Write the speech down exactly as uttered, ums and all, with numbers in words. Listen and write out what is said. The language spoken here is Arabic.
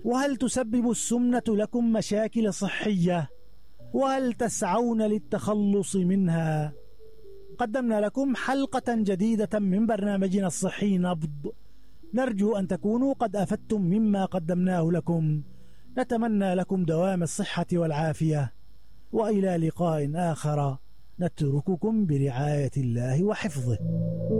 وهل تسبب السمنة لكم مشاكل صحية؟ وهل تسعون للتخلص منها؟ قدمنا لكم حلقة جديدة من برنامجنا الصحي نبض، نرجو أن تكونوا قد أفدتم مما قدمناه لكم. نتمنى لكم دوام الصحة والعافية، وإلى لقاء آخر نترككم برعاية الله وحفظه.